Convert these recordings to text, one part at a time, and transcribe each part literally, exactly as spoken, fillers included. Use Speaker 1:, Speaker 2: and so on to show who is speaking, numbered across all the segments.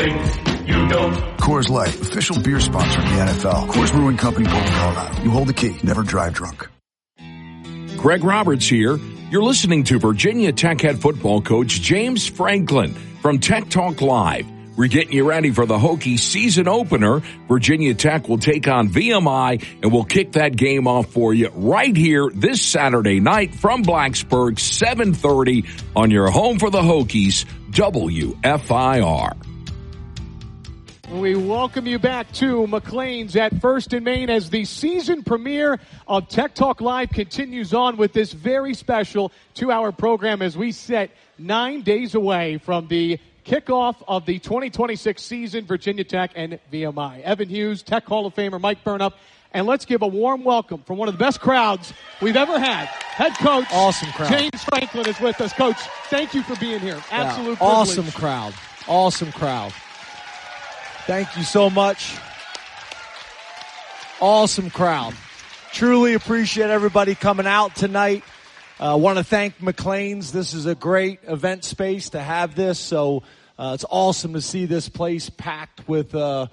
Speaker 1: things you don't.
Speaker 2: Coors Light, official beer sponsor of the N F L. Coors Brewing Company, Golden, Colorado. You hold the key. Never drive drunk.
Speaker 3: Greg Roberts here. You're listening to Virginia Tech head football coach James Franklin from Tech Talk Live. We're getting you ready for the Hokies season opener. Virginia Tech will take on V M I, and we'll kick that game off for you right here this Saturday night from Blacksburg, seven thirty on your home for the Hokies, W F I R.
Speaker 4: We welcome you back to McLean's at First and Main as the season premiere of Tech Talk Live continues on with this very special two-hour program as we set nine days away from the kickoff of the twenty twenty-six season, Virginia Tech and V M I. Evan Hughes, Tech Hall of Famer Mike Burnup, and let's give a warm welcome from one of the best crowds we've ever had. Head coach,
Speaker 5: awesome crowd.
Speaker 4: James Franklin is with us. Coach, thank you for being here. Absolute
Speaker 5: yeah, awesome
Speaker 4: privilege.
Speaker 5: crowd. Awesome crowd. Thank you so much. Awesome crowd. Truly appreciate everybody coming out tonight. I uh, want to thank McLean's. This is a great event space to have this, so uh, it's awesome to see this place packed with uh,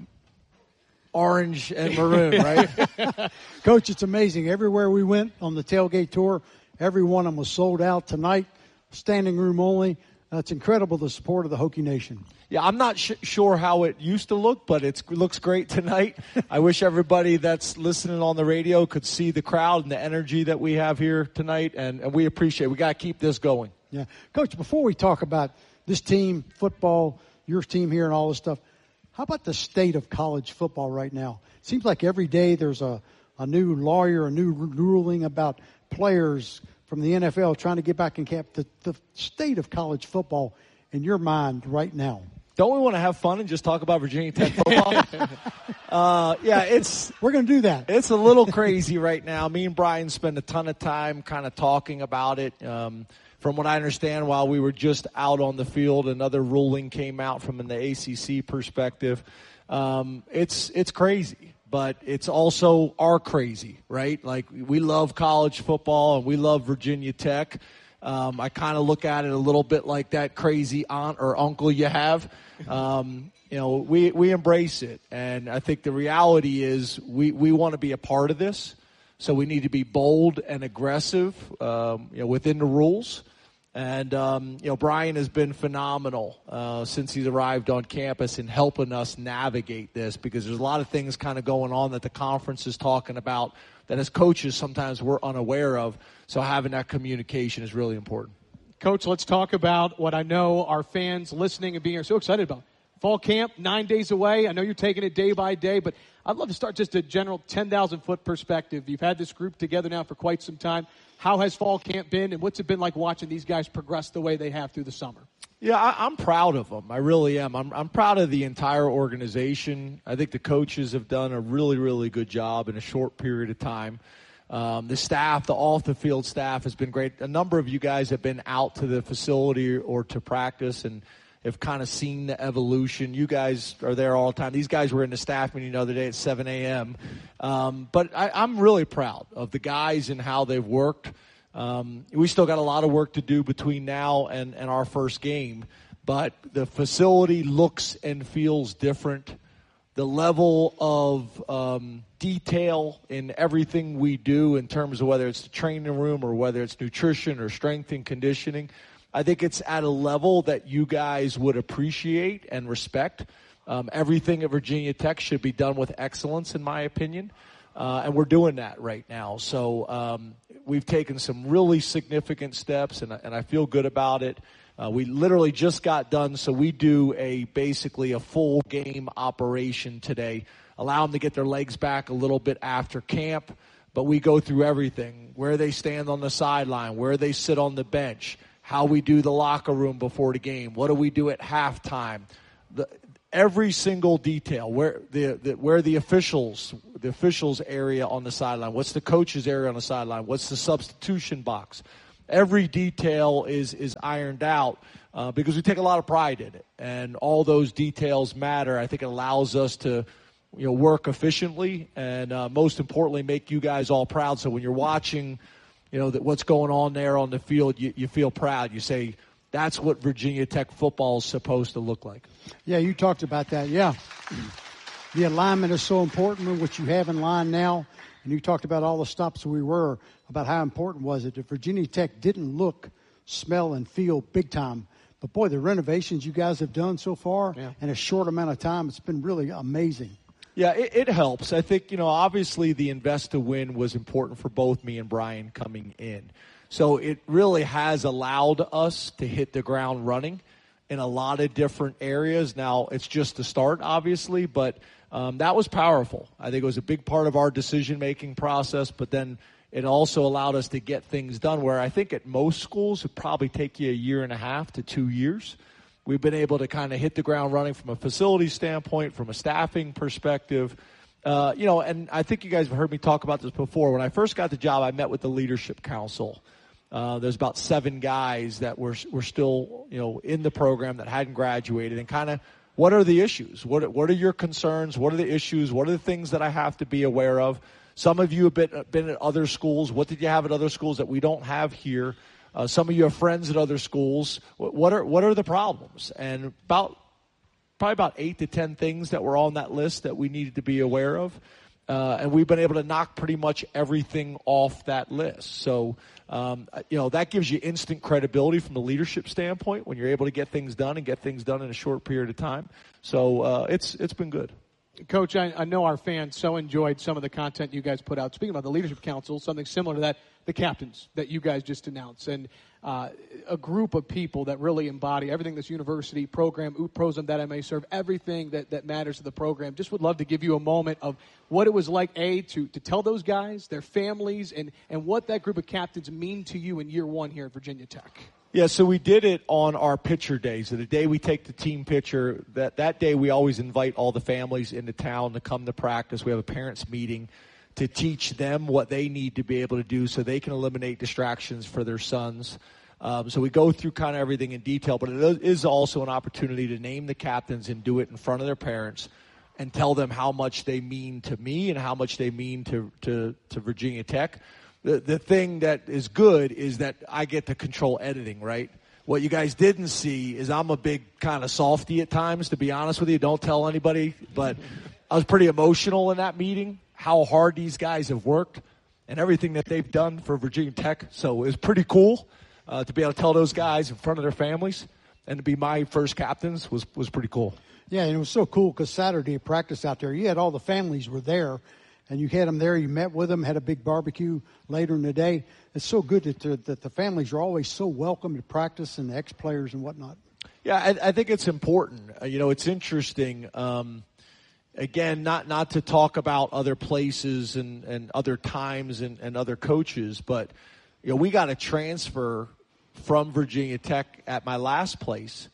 Speaker 5: orange and maroon, right?
Speaker 6: Coach, it's amazing. Everywhere we went on the tailgate tour, every one of them was sold out tonight, standing room only. Uh, it's incredible, the support of the Hokie Nation.
Speaker 5: Yeah, I'm not sh- sure how it used to look, but it's, it looks great tonight. I wish everybody that's listening on the radio could see the crowd and the energy that we have here tonight, and, and we appreciate it. We got to keep this going.
Speaker 6: Yeah. Coach, before we talk about this team, football, your team here and all this stuff, how about the state of college football right now? It seems like every day there's a, a new lawyer, a new ruling about players from the N F L trying to get back in camp. The, the state of college football in your mind right now.
Speaker 5: Don't we want to have fun and just talk about Virginia Tech football? uh, yeah, it's
Speaker 6: we're going to do that.
Speaker 5: It's a little crazy right now. Me and Brian spend a ton of time kind of talking about it. Um, from what I understand, while we were just out on the field, another ruling came out from the A C C perspective. Um, it's it's crazy, but it's also our crazy, right? Like, we love college football and we love Virginia Tech. Um, I kind of look at it a little bit like that crazy aunt or uncle you have. Um, you know, we, we embrace it. And I think the reality is we, we want to be a part of this. So we need to be bold and aggressive, um, you know, within the rules. And, um, you know, Brian has been phenomenal uh, since he's arrived on campus in helping us navigate this, because there's a lot of things kind of going on that the conference is talking about that as coaches sometimes we're unaware of. So having that communication is really important.
Speaker 4: Coach, let's talk about what I know our fans listening and being here so excited about. Fall camp, nine days away. I know you're taking it day by day, but I'd love to start just a general ten thousand foot perspective. You've had this group together now for quite some time. How has fall camp been, and what's it been like watching these guys progress the way they have through the summer?
Speaker 5: Yeah, I, I'm proud of them. I really am. I'm, I'm proud of the entire organization. I think the coaches have done a really, really good job in a short period of time. Um, the staff, the off-the-field staff has been great. A number of you guys have been out to the facility or to practice and have kind of seen the evolution. You guys are there all the time. These guys were in the staff meeting the other day at seven a.m. Um, but I, I'm really proud of the guys and how they've worked. Um, we still got a lot of work to do between now and, and our first game, but the facility looks and feels different. The level of um, detail in everything we do in terms of whether it's the training room or whether it's nutrition or strength and conditioning, I think it's at a level that you guys would appreciate and respect. Um, everything at Virginia Tech should be done with excellence, in my opinion, uh, and we're doing that right now. So um, we've taken some really significant steps, and, and I feel good about it. Uh, we literally just got done, so we do a basically a full game operation today. Allow them to get their legs back a little bit after camp, but we go through everything, where they stand on the sideline, where they sit on the bench, how we do the locker room before the game, what do we do at halftime, the, every single detail, where the, the where the officials, the officials area on the sideline, what's the coach's area on the sideline, what's the substitution box. Every detail is is ironed out uh, because we take a lot of pride in it, and all those details matter. I think it allows us to, you know, work efficiently, and uh, most importantly, make you guys all proud. So when you're watching, you know, that what's going on there on the field, you, you feel proud. You say, that's what Virginia Tech football is supposed to look like.
Speaker 6: Yeah, you talked about that. Yeah. The alignment is so important, what you have in line now. And you talked about all the stops we were, about how important was it. That Virginia Tech didn't look, smell, and feel big time. But, boy, the renovations you guys have done so far yeah. in a short amount of time, it's been really amazing.
Speaker 5: Yeah, it, it helps. I think, you know, obviously the invest to win was important for both me and Brian coming in. So it really has allowed us to hit the ground running in a lot of different areas. Now, it's just the start, obviously, but um, that was powerful. I think it was a big part of our decision-making process, but then it also allowed us to get things done where I think at most schools it would probably take you a year and a half to two years. We've been able to kind of hit the ground running from a facility standpoint, from a staffing perspective. Uh, you know, and I think you guys have heard me talk about this before. When I first got the job, I met with the Leadership Council. Uh, there's about seven guys that were were still, you know, in the program that hadn't graduated, and kind of what are the issues? What what are your concerns? What are the issues? What are the things that I have to be aware of? Some of you have been, been at other schools. What did you have at other schools that we don't have here? Uh, some of you have friends at other schools. What are what are the problems? And about probably about eight to ten things that were on that list that we needed to be aware of. Uh, and we've been able to knock pretty much everything off that list. So, um, you know, that gives you instant credibility from the leadership standpoint when you're able to get things done and get things done in a short period of time. So uh, it's it's been good.
Speaker 4: Coach, I, I know our fans so enjoyed some of the content you guys put out. Speaking about the Leadership Council, something similar to that, the captains that you guys just announced, and uh, a group of people that really embody everything this university program, U P Program that I may serve, everything that, that matters to the program. Just would love to give you a moment of what it was like, A, to, to tell those guys, their families, and, and what that group of captains mean to you in year one here at Virginia Tech.
Speaker 5: Yeah, so we did it on our pitcher day. So the day we take the team pitcher, that, that day we always invite all the families into town to come to practice. We have a parents meeting to teach them what they need to be able to do so they can eliminate distractions for their sons. Um, so we go through kind of everything in detail, but it is also an opportunity to name the captains and do it in front of their parents and tell them how much they mean to me and how much they mean to, to, to Virginia Tech. The, the thing that is good is that I get to control editing, right? What you guys didn't see is I'm a big kind of softy at times, to be honest with you. Don't tell anybody. But I was pretty emotional in that meeting, how hard these guys have worked and everything that they've done for Virginia Tech. So it was pretty cool uh, to be able to tell those guys in front of their families, and to be my first captains was, was pretty cool.
Speaker 6: Yeah, and it was so cool because Saturday practice out there, you had all the families were there. And you had them there, you met with them, had a big barbecue later in the day. It's so good that the, that the families are always so welcome to practice, and the ex-players and whatnot.
Speaker 5: Yeah, I, I think it's important. Uh, you know, it's interesting. Um, again, not not to talk about other places and, and other times and, and other coaches, but, you know, we got a transfer from Virginia Tech at my last place.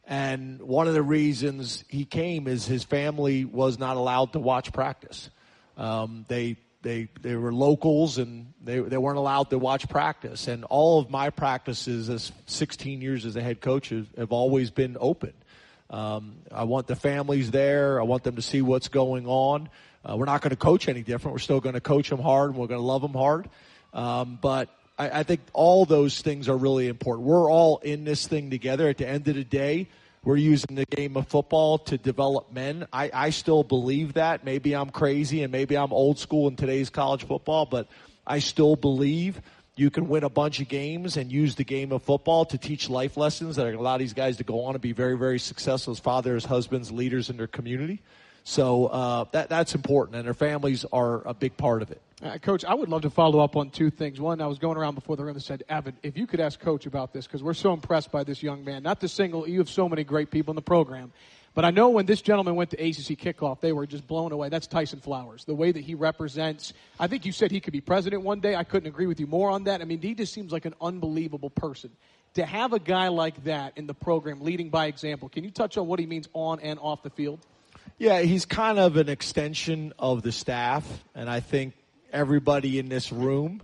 Speaker 5: And one of the reasons he came is his family was not allowed to watch practice. Um, they they they were locals, and they they weren't allowed to watch practice. And all of my practices as sixteen years as a head coach have, have always been open. Um, I want the families there. I want them to see what's going on. Uh, we're not going to coach any different. We're still going to coach them hard, and we're going to love them hard. Um, but I, I think all those things are really important. We're all in this thing together. At the end of the day, we're using the game of football to develop men. I, I still believe that. Maybe I'm crazy and maybe I'm old school in today's college football, but I still believe you can win a bunch of games and use the game of football to teach life lessons that are going to allow these guys to go on and be very, very successful as fathers, husbands, leaders in their community. So uh, that that's important, and their families are a big part of it.
Speaker 4: Uh, Coach, I would love to follow up on two things. One, I was going around before the room and said, Evan, if you could ask Coach about this, because we're so impressed by this young man. Not to single, you have so many great people in the program. But I know when this gentleman went to A C C kickoff, they were just blown away. That's Tyson Flowers. The way that he represents, I think you said he could be president one day. I couldn't agree with you more on that. I mean, he just seems like an unbelievable person. To have a guy like that in the program leading by example, can you touch on what he means on and off the field?
Speaker 5: Yeah, he's kind of an extension of the staff, and I think everybody in this room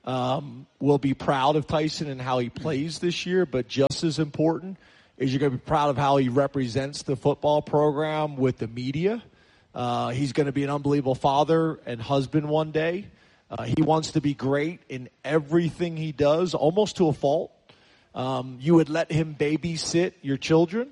Speaker 5: um, will be proud of Tyson and how he plays this year, but just as important is you're going to be proud of how he represents the football program with the media. Uh, he's going to be an unbelievable father and husband one day. Uh, he wants to be great in everything he does, almost to a fault. Um, you would let him babysit your children.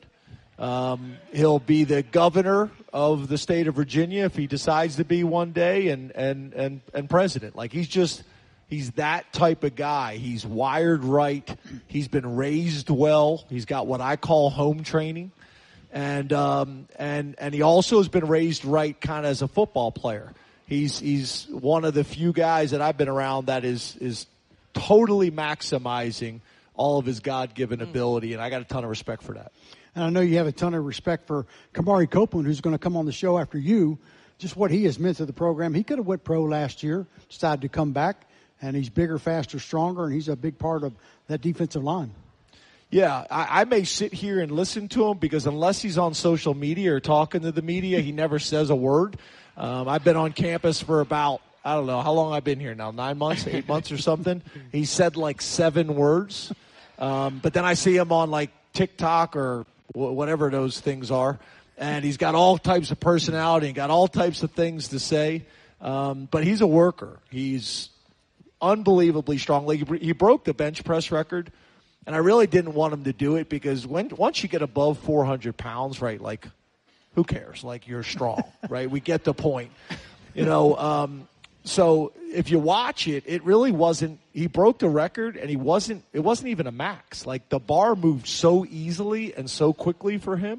Speaker 5: Um, he'll be the governor of the state of Virginia if he decides to be one day, and, and, and, and president. Like, he's just, he's that type of guy. He's wired right. He's been raised well. He's got what I call home training. And, um, and, and he also has been raised right kind of as a football player. He's, he's one of the few guys that I've been around that is, is totally maximizing all of his God-given ability, and I got a ton of respect for that.
Speaker 6: And I know you have a ton of respect for Kamari Copeland, who's going to come on the show after you, just what he has meant to the program. He could have went pro last year, decided to come back, and he's bigger, faster, stronger, and he's a big part of that defensive line.
Speaker 5: Yeah, I, I may sit here and listen to him because unless he's on social media or talking to the media, he never says a word. Um, I've been on campus for about, I don't know, how long I've been here now, nine months, eight months or something. He said like seven words. Um, but then I see him on like TikTok or whatever those things are, and he's got all types of personality and got all types of things to say. Um, but he's a worker. He's unbelievably strong. Like, he broke the bench press record, and I really didn't want him to do it because when once you get above four hundred pounds, right, like, who cares? Like, you're strong, right? We get the point. You know, um, so if you watch it, it really wasn't, he broke the record, and he wasn't, it wasn't even a max. Like, the bar moved so easily and so quickly for him.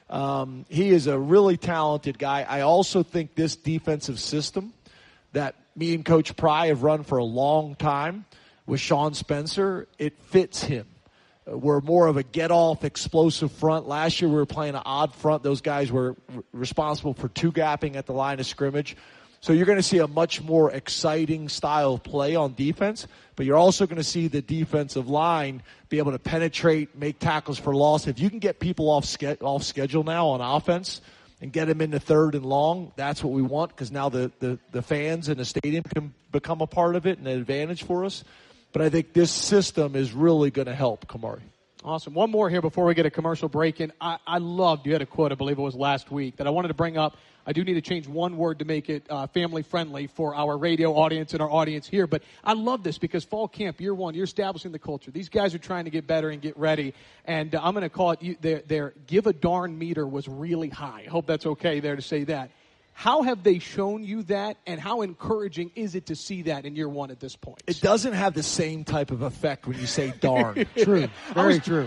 Speaker 5: Um, he is a really talented guy. I also think this defensive system that me and Coach Pry have run for a long time with Sean Spencer, it fits him. We're more of a get-off explosive front. Last year we were playing an odd front. Those guys were r- responsible for two-gapping at the line of scrimmage. So you're going to see a much more exciting style of play on defense, but you're also going to see the defensive line be able to penetrate, make tackles for loss. If you can get people off, ske- off schedule now on offense and get them into third and long, that's what we want because now the, the, the fans in the stadium can become a part of it and an advantage for us. But I think this system is really going to help Kamari.
Speaker 4: Awesome. One more here before we get a commercial break in. I, I loved, you had a quote, I believe it was last week, that I wanted to bring up. I do need to change one word to make it uh, family-friendly for our radio audience and our audience here. But I love this because fall camp, year one, you're establishing the culture. These guys are trying to get better and get ready. And uh, I'm going to call it, you, their, their give a darn meter was really high. I hope that's okay there to say that. How have they shown you that, and how encouraging is it to see that in year one at this point?
Speaker 5: It doesn't have the same type of effect when you say darn.
Speaker 6: True. Very true.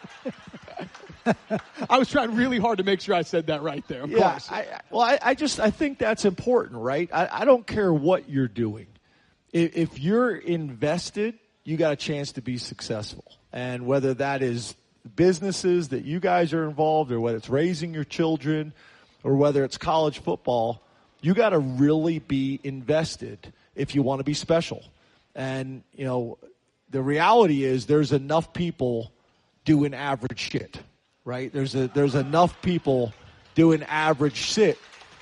Speaker 4: I was trying really hard to make sure I said that right there. Of
Speaker 5: yeah,
Speaker 4: course.
Speaker 5: I, well, I, I just I think that's important, right? I, I don't care what you're doing. If, if you're invested, you got a chance to be successful. And whether that is businesses that you guys are involved, or whether it's raising your children, or whether it's college football, you got to really be invested if you want to be special. And, you know, the reality is there's enough people doing average shit, right? There's a there's enough people doing average shit.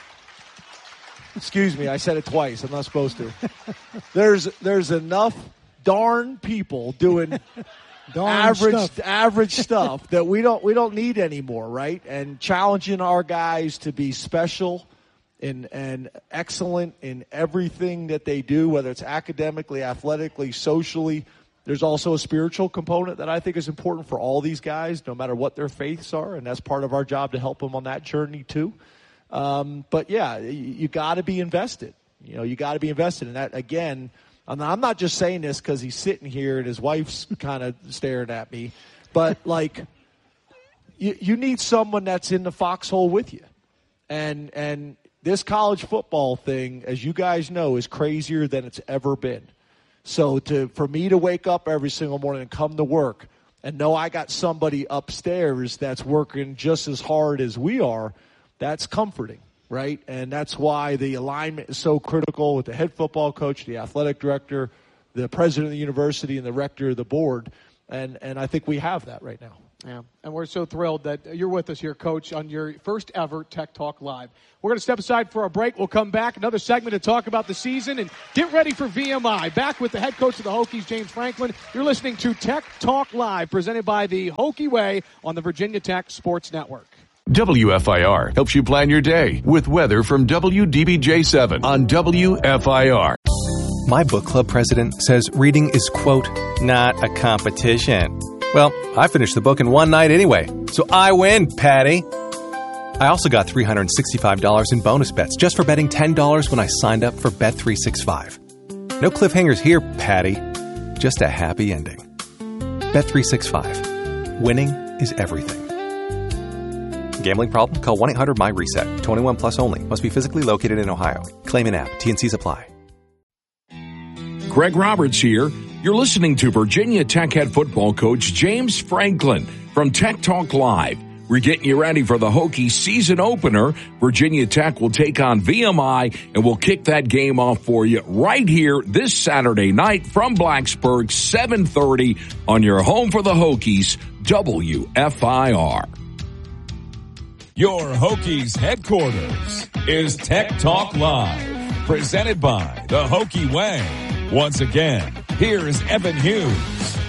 Speaker 5: Excuse me, I said it twice. I'm not supposed to. There's there's enough darn people doing darn average stuff. average stuff that we don't we don't need anymore, right? And challenging our guys to be special and and excellent in everything that they do, whether it's academically, athletically, socially. There's also a spiritual component that I think is important for all these guys, no matter what their faiths are, and that's part of our job to help them on that journey too. Um, but yeah, you, you got to be invested. You know, you got to be invested in that. Again, I'm not, I'm not just saying this because he's sitting here and his wife's kind of staring at me, but like, you, you need someone that's in the foxhole with you, and and this college football thing, as you guys know, is crazier than it's ever been. So to for me to wake up every single morning and come to work and know I got somebody upstairs that's working just as hard as we are, that's comforting, right? And that's why the alignment is so critical with the head football coach, the athletic director, the president of the university, and the rector of the board. And and I think we have that right now.
Speaker 4: Yeah, and we're so thrilled that you're with us here, Coach, on your first ever Tech Talk Live. We're going to step aside for a break. We'll come back, another segment to talk about the season and get ready for V M I. Back with the head coach of the Hokies, James Franklin. You're listening to Tech Talk Live, presented by the Hokie Way on the Virginia Tech Sports Network.
Speaker 3: W F I R helps you plan your day with weather from W D B J seven on W F I R.
Speaker 1: My book club president says reading is, quote, not a competition. Well, I finished the book in one night anyway, so I win, Patty. I also got three hundred sixty-five dollars in bonus bets just for betting ten dollars when I signed up for Bet three sixty-five. No cliffhangers here, Patty. Just a happy ending. Bet three sixty-five. Winning is everything. Gambling problem? Call one eight hundred my reset. twenty-one plus only. Must be physically located in Ohio. Claim in app. T N Cs apply.
Speaker 3: Greg Roberts here. You're listening to Virginia Tech head football coach James Franklin from Tech Talk Live. We're getting you ready for the Hokies season opener. Virginia Tech will take on V M I, and we'll kick that game off for you right here this Saturday night from Blacksburg, seven thirty on your home for the Hokies, W F I R.
Speaker 7: Your Hokies headquarters is Tech Talk Live, presented by the Hokie Way. Once again, here is Evan Hughes.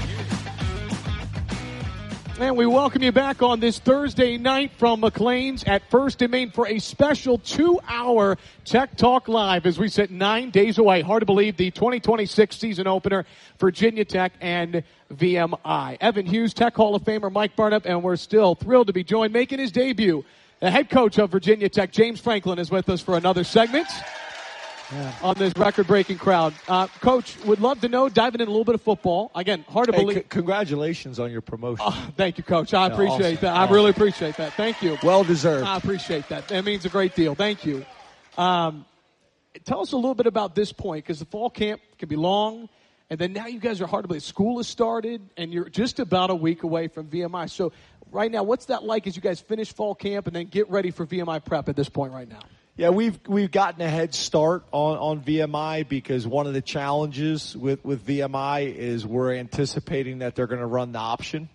Speaker 4: And we welcome you back on this Thursday night from McLean's at First and Main for a special two-hour Tech Talk Live as we sit nine days away. Hard to believe the twenty twenty-six season opener, Virginia Tech and V M I. Evan Hughes, Tech Hall of Famer Mike Burnop, and we're still thrilled to be joined, making his debut. The head coach of Virginia Tech, James Franklin, is with us for another segment. Yeah. On this record-breaking crowd. Uh, Coach, would love to know, diving in a little bit of football. Again, hard to
Speaker 5: hey,
Speaker 4: believe.
Speaker 5: C- congratulations on your promotion.
Speaker 4: Oh, thank you, Coach. I
Speaker 5: yeah,
Speaker 4: appreciate
Speaker 5: awesome.
Speaker 4: that. I
Speaker 5: awesome.
Speaker 4: really appreciate that. Thank you.
Speaker 5: Well deserved.
Speaker 4: I appreciate that. That means a great deal. Thank you. Um, tell us a little bit about this point, because the fall camp can be long, and then now you guys are hard to believe. School has started, and you're just about a week away from V M I. So right now, what's that like as you guys finish fall camp and then get ready for V M I prep at this point right now?
Speaker 5: Yeah, we've we've gotten a head start on, on V M I because one of the challenges with, with V M I is we're anticipating that they're going to run the option,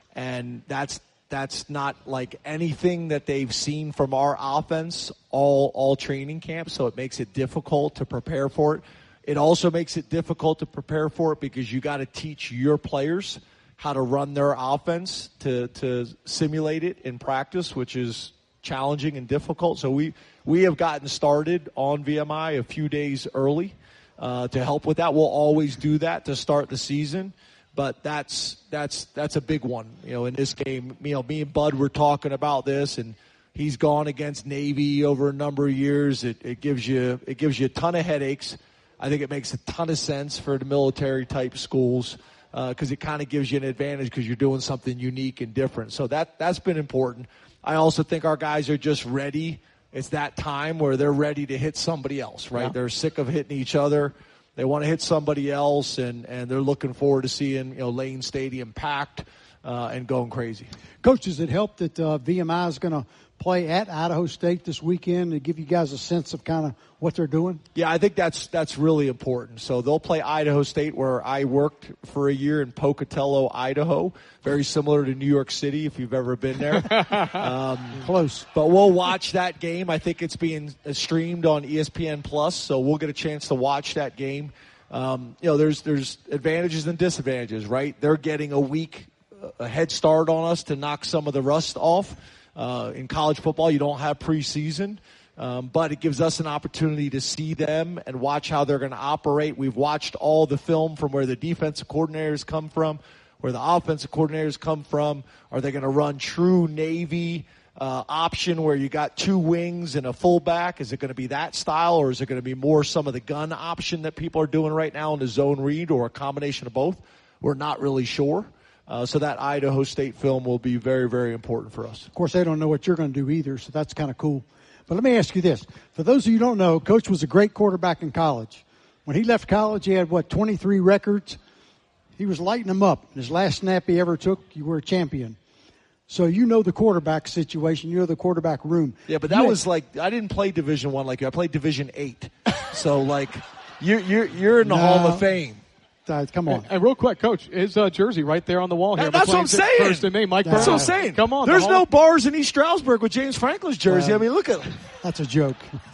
Speaker 5: and that's that's not like anything that they've seen from our offense all all training camp, so it makes it difficult to prepare for it. It also makes it difficult to prepare for it because you got to teach your players how to run their offense to to simulate it in practice, which is challenging and difficult. So we we have gotten started on V M I a few days early uh, to help with that. We'll always do that to start the season, but that's that's that's a big one. You know, in this game, you know, me and Bud were talking about this, and he's gone against Navy over a number of years. It, it gives you it gives you a ton of headaches. I think it makes a ton of sense for the military type schools because uh, it kind of gives you an advantage because you're doing something unique and different. So that that's been important. I also think our guys are just ready. It's that time where they're ready to hit somebody else, right? Yeah. They're sick of hitting each other. They want to hit somebody else, and, and they're looking forward to seeing, you know, Lane Stadium packed uh, and going crazy.
Speaker 6: Coach, does it help that uh, V M I is going to play at Idaho State this weekend to give you guys a sense of kind of what they're doing?
Speaker 5: Yeah, I think that's that's really important. So they'll play Idaho State, where I worked for a year in Pocatello, Idaho. Very similar to New York City, if you've ever been there. um,
Speaker 6: Close.
Speaker 5: But we'll watch that game. I think it's being streamed on E S P N Plus, so we'll get a chance to watch that game. Um, you know, there's there's advantages and disadvantages, right? They're getting a week, a head start on us to knock some of the rust off. Uh, in college football, you don't have preseason. Um, but it gives us an opportunity to see them and watch how they're going to operate. We've watched all the film from where the defensive coordinators come from, where the offensive coordinators come from. Are they going to run true Navy uh, option where you got two wings and a fullback? Is it going to be that style, or is it going to be more some of the gun option that people are doing right now in the zone read, or a combination of both? We're not really sure. Uh, so that Idaho State film will be very, very important for us.
Speaker 6: Of course, they don't know what you're going to do either, so that's kind of cool. But let me ask you this. For those of you who don't know, Coach was a great quarterback in college. When he left college, he had, what, twenty-three records? He was lighting them up. His last snap he ever took, you were a champion. So you know the quarterback situation. You know the quarterback room.
Speaker 5: Yeah, but that
Speaker 6: you
Speaker 5: was had, like, I didn't play Division One like you. I played Division Eight. So, like, you're, you're, you're in the no. Hall of Fame.
Speaker 6: Uh, come on.
Speaker 4: And, and real quick, Coach, his uh, jersey right there on the wall here.
Speaker 5: That's what I'm saying.
Speaker 4: First and me, Mike
Speaker 5: That's
Speaker 4: Brown.
Speaker 5: what I'm saying.
Speaker 4: Come on.
Speaker 5: There's
Speaker 4: the
Speaker 5: no bars in East Stroudsburg with James Franklin's jersey. Uh, I mean, look at it.
Speaker 6: That's a joke.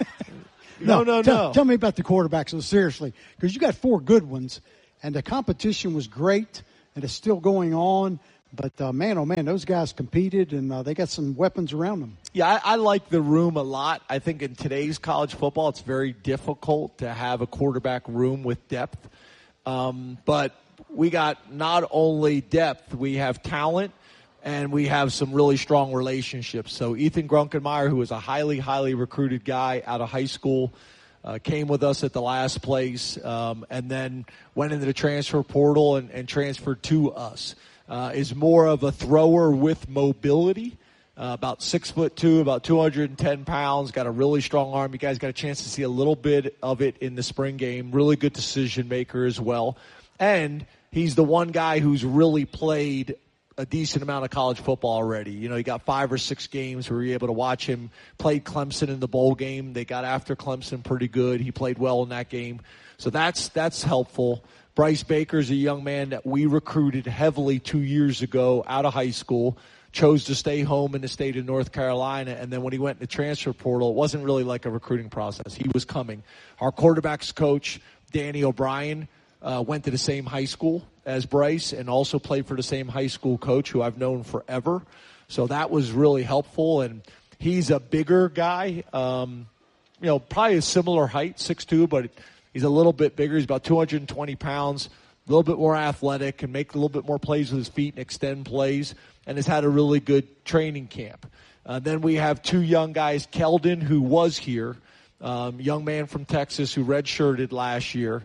Speaker 5: no, no, no.
Speaker 6: Tell, tell me about the quarterbacks, so seriously, because you got four good ones, and the competition was great, and it's still going on. But, uh, man, oh, man, those guys competed, and uh, they got some weapons around them.
Speaker 5: Yeah, I, I like the room a lot. I think in today's college football, it's very difficult to have a quarterback room with depth. Um, but we got not only depth, we have talent, and we have some really strong relationships. So Ethan Grunkenmeyer, who was a highly, highly recruited guy out of high school, uh, came with us at the last place, um, and then went into the transfer portal and, and transferred to us. Uh, is more of a thrower with mobility, uh, about six foot two, about two hundred ten pounds, got a really strong arm. You guys got a chance to see a little bit of it in the spring game. Really good decision maker as well. And he's the one guy who's really played a decent amount of college football already. You know, he got five or six games where we were able to watch him play Clemson in the bowl game. They got after Clemson pretty good. He played well in that game. So that's that's helpful. Bryce Baker is a young man that we recruited heavily two years ago out of high school, chose to stay home in the state of North Carolina, and then when he went in the transfer portal, it wasn't really like a recruiting process. He was coming. Our quarterbacks coach, Danny O'Brien, uh, went to the same high school as Bryce and also played for the same high school coach who I've known forever. So that was really helpful, and he's a bigger guy, um, you know, probably a similar height, six two, but he's a little bit bigger. He's about two hundred twenty pounds, a little bit more athletic, can make a little bit more plays with his feet and extend plays, and has had a really good training camp. Uh, then we have two young guys, Keldon, who was here, um, young man from Texas who redshirted last year,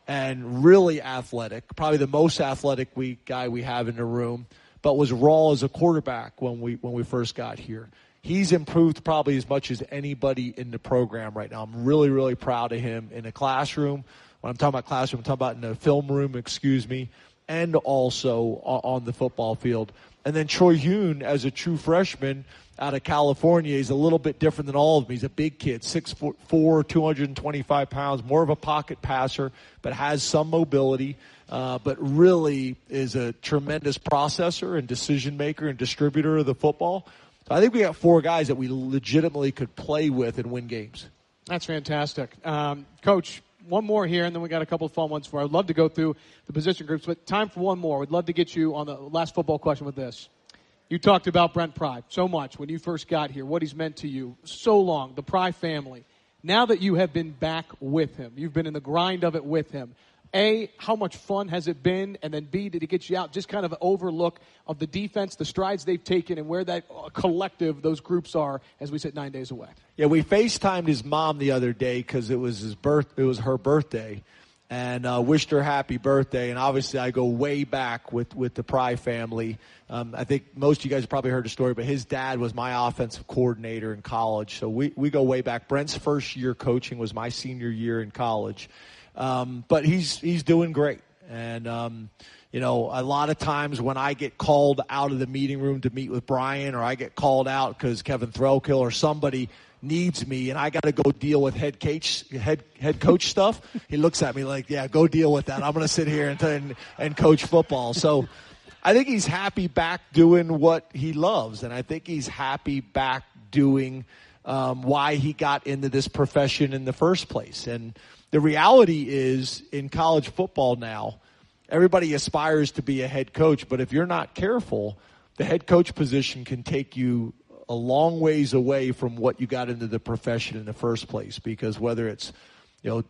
Speaker 5: and really athletic, probably the most athletic we, guy we have in the room, but was raw as a quarterback when we when we first got here. He's improved probably as much as anybody in the program right now. I'm really, really proud of him in the classroom. When I'm talking about classroom, I'm talking about in the film room, excuse me, and also on the football field. And then Troy Hune, as a true freshman out of California, he's a little bit different than all of them. He's a big kid, six foot four, two hundred twenty-five pounds, more of a pocket passer, but has some mobility, uh, but really is a tremendous processor and decision maker and distributor of the football. So I think we got four guys that we legitimately could play with and win games.
Speaker 4: That's fantastic. Um, Coach, one more here, and then we got a couple of fun ones for. I'd love to go through the position groups, but time for one more. We'd love to get you on the last football question with this. You talked about Brent Pry so much when you first got here, what he's meant to you so long, the Pry family. Now that you have been back with him, you've been in the grind of it with him, A, how much fun has it been? And then B, did it get you out? Just kind of an overlook of the defense, the strides they've taken, and where that collective, those groups are as we sit nine days away.
Speaker 5: Yeah, we FaceTimed his mom the other day because it was his birth. It was her birthday, and uh, wished her happy birthday. And obviously, I go way back with, with the Pry family. Um, I think most of you guys have probably heard the story, but his dad was my offensive coordinator in college, so we, we go way back. Brent's first year coaching was my senior year in college. Um, but he's he's doing great. And, um, you know, a lot of times when I get called out of the meeting room to meet with Brian, or I get called out because Kevin Threlkill or somebody needs me and I got to go deal with head coach, head, head coach stuff, he looks at me like, yeah, go deal with that. I'm going to sit here and, and, and coach football. So I think he's happy back doing what he loves. And I think he's happy back doing um, why he got into this profession in the first place. And the reality is, in college football now, everybody aspires to be a head coach, but if you're not careful, the head coach position can take you a long ways away from what you got into the profession in the first place, because whether it's, you know,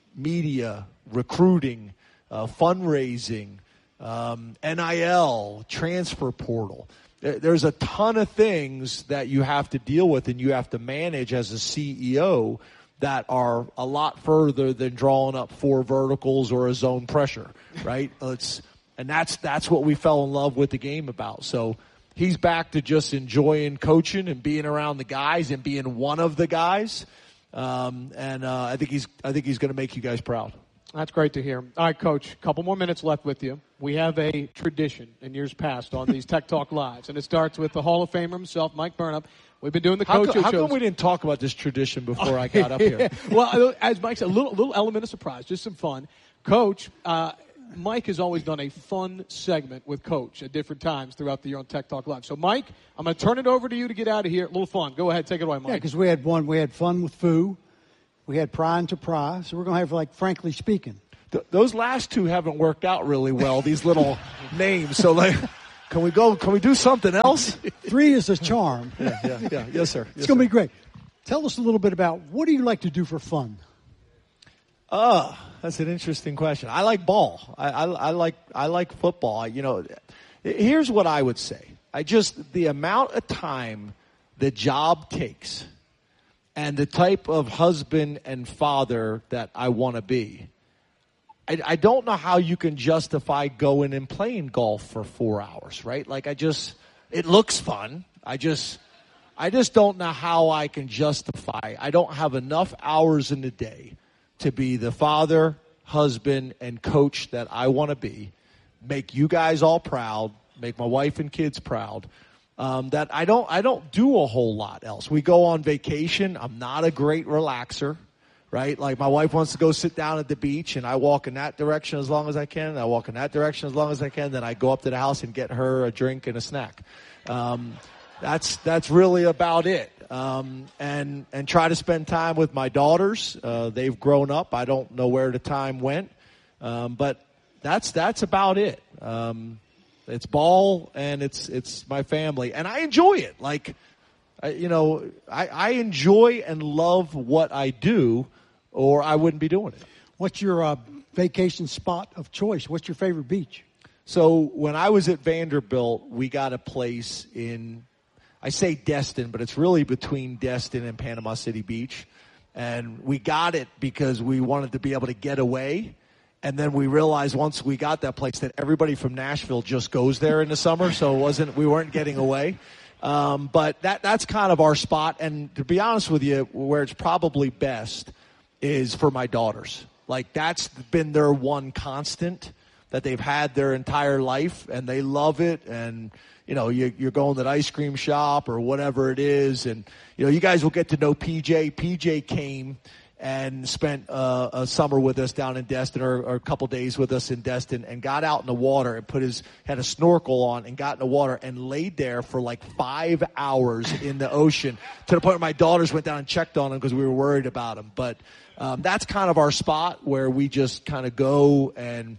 Speaker 5: media, recruiting, uh, fundraising, um, N I L, transfer portal, there's a ton of things that you have to deal with and you have to manage as a C E O that are a lot further than drawing up four verticals or a zone pressure, right? It's, and that's that's what we fell in love with the game about. So he's back to just enjoying coaching and being around the guys and being one of the guys. Um, and uh, I think he's I think he's going to make you guys proud.
Speaker 4: That's great to hear. All right, Coach, a couple more minutes left with you. We have a tradition in years past on these Tech Talk Lives, and it starts with the Hall of Famer himself, Mike Burnop. We've been doing the
Speaker 5: how
Speaker 4: coach
Speaker 5: co- how
Speaker 4: shows.
Speaker 5: come we didn't talk about this tradition before I got up here?
Speaker 4: Well, as Mike said, a little, little element of surprise, just some fun. Coach, uh, Mike has always done a fun segment with Coach at different times throughout the year on Tech Talk Live. So, Mike, I'm going to turn it over to you to get out of here. A little fun. Go ahead, take it away, Mike.
Speaker 6: Yeah, because we had one. We had fun with Foo. We had Pry to Pry. So we're going to have, like, Frankly Speaking.
Speaker 5: Th- those last two haven't worked out really well, these little names. So, like, can we go, can we do something else?
Speaker 6: Three is a charm.
Speaker 5: yeah, yeah, yeah. Yes, sir.
Speaker 6: It's
Speaker 5: yes,
Speaker 6: going to
Speaker 5: sir.
Speaker 6: be great. Tell us a little bit about what do you like to do for fun?
Speaker 5: Uh, That's an interesting question. I like ball. I, I, I like I like football. You know, here's what I would say. I just the amount of time the job takes, and the type of husband and father that I want to be. I, I don't know how you can justify going and playing golf for four hours, right? Like I just, it looks fun. I just, I just don't know how I can justify. I don't have enough hours in the day to be the father, husband, and coach that I want to be, make you guys all proud, make my wife and kids proud. Um, that I don't, I don't do a whole lot else. We go on vacation. I'm not a great relaxer, right? Like my wife wants to go sit down at the beach, and I walk in that direction as long as I can. And I walk in that direction as long as I can. Then I go up to the house and get her a drink and a snack. Um, that's that's really about it. Um, and and try to spend time with my daughters. Uh, they've grown up. I don't know where the time went, um, but that's that's about it. Um, It's ball, and it's it's my family, and I enjoy it. Like, I, you know, I, I enjoy and love what I do, or I wouldn't be doing it.
Speaker 6: What's your uh, vacation spot of choice? What's your favorite beach?
Speaker 5: So when I was at Vanderbilt, we got a place in, I say Destin, but it's really between Destin and Panama City Beach, and we got it because we wanted to be able to get away. And then we realized once we got that place that everybody from Nashville just goes there in the summer, so it wasn't we weren't getting away. Um, but that that's kind of our spot. And to be honest with you, where it's probably best is for my daughters. Like that's been their one constant that they've had their entire life, and they love it. And you know, you, you're going to the ice cream shop or whatever it is, and you know, you guys will get to know P J. P J came and spent uh, a summer with us down in Destin, or, or a couple days with us in Destin, and got out in the water and put his had a snorkel on and got in the water and laid there for like five hours in the ocean, to the point where my daughters went down and checked on him because we were worried about him. But um, that's kind of our spot where we just kind of go and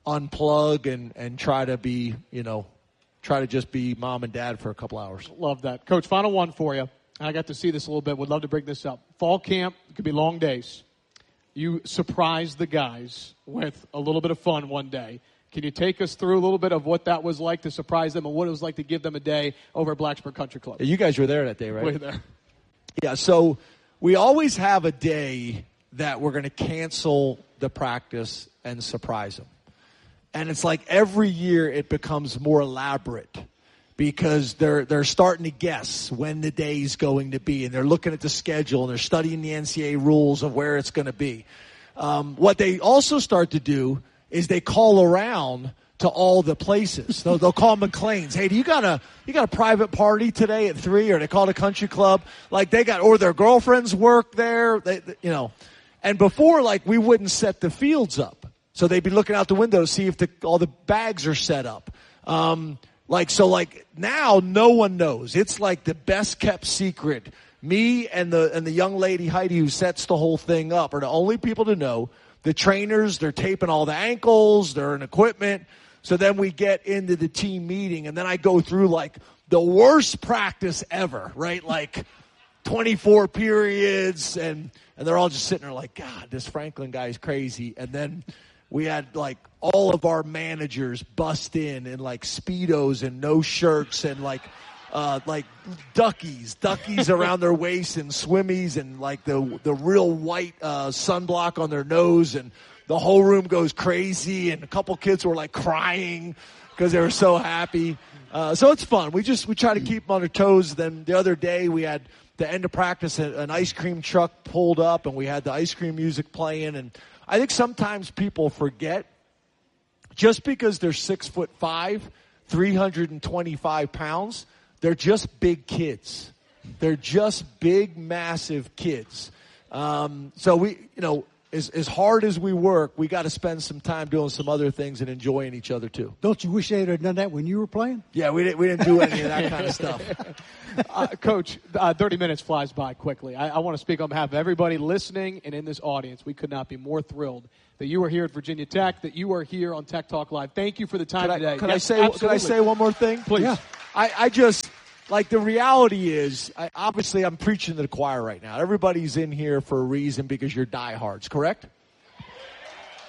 Speaker 5: unplug and and try to be, you know, try to just be mom and dad for a couple hours.
Speaker 4: Love that. Coach, final one for you. I got to see this a little bit. Would love to bring this up. Fall camp, it could be long days. You surprised the guys with a little bit of fun one day. Can you take us through a little bit of what that was like to surprise them and what it was like to give them a day over at Blacksburg Country Club?
Speaker 5: Yeah, you guys were there that day, right?
Speaker 4: We were there.
Speaker 5: Yeah, so we always have a day that we're going to cancel the practice and surprise them. And it's like every year it becomes more elaborate, because they're they're starting to guess when the day's going to be, and they're looking at the schedule, and they're studying the N C double A rules of where it's going to be. Um, what they also start to do is they call around to all the places. They'll, they'll call McLean's. Hey, do you got a you got a private party today at three? Or they call the country club. Like they got, or their girlfriends work there. They, they, you know, and before, like we wouldn't set the fields up, so they'd be looking out the window to see if the, all the bags are set up. Um, Like, so like now no one knows. It's like the best kept secret. Me and the, and the young lady Heidi who sets the whole thing up are the only people to know. The trainers, they're taping all the ankles, they're in equipment. So then we get into the team meeting, and then I go through like the worst practice ever, right? Like twenty-four periods, and, and they're all just sitting there like, God, this Franklin guy is crazy. And then we had like all of our managers bust in in like Speedos and no shirts and like, uh, like duckies, duckies around their waist and swimmies and like the, the real white, uh, sunblock on their nose, and the whole room goes crazy, and a couple kids were like crying because they were so happy. Uh, so it's fun. We just, we try to keep them on their toes. Then the other day we had the end of practice, an ice cream truck pulled up, and we had the ice cream music playing. And I think sometimes people forget, just because they're six foot five, three hundred twenty-five pounds, they're just big kids. They're just big, massive kids. Um, so we, you know, as, as hard as we work, we got to spend some time doing some other things and enjoying each other too.
Speaker 6: Don't you wish they had done that when you were playing?
Speaker 5: Yeah, we didn't. We didn't do any of that kind of stuff.
Speaker 4: Uh, Coach, uh, thirty minutes flies by quickly. I, I want to speak on behalf of everybody listening and in this audience. We could not be more thrilled that you are here at Virginia Tech, that you are here on Tech Talk Live. Thank you for the time
Speaker 5: could
Speaker 4: today.
Speaker 5: I, could,
Speaker 4: yes,
Speaker 5: I say, could I say one more thing?
Speaker 4: Please.
Speaker 5: Yeah. I, I just, like, the reality is, I, obviously I'm preaching to the choir right now. Everybody's in here for a reason because you're diehards, correct?